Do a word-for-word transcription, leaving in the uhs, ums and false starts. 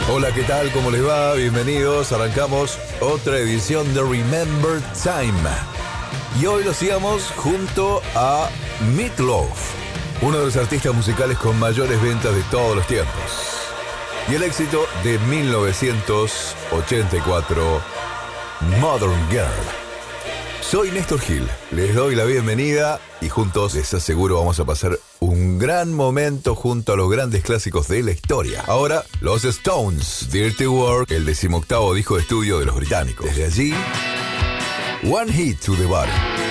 Hola, ¿qué tal? ¿Cómo les va? Bienvenidos. Arrancamos otra edición de Remember Time. Y hoy lo sigamos junto a Meatloaf, uno de los artistas musicales con mayores ventas de todos los tiempos. Y el éxito de mil novecientos ochenta y cuatro, Modern Girl. Soy Néstor Gil, les doy la bienvenida y juntos les aseguro vamos a pasar un gran momento junto a los grandes clásicos de la historia. Ahora, los Stones, Dirty Work, el decimoctavo disco de estudio de los británicos. Desde allí, One Hit to the Body.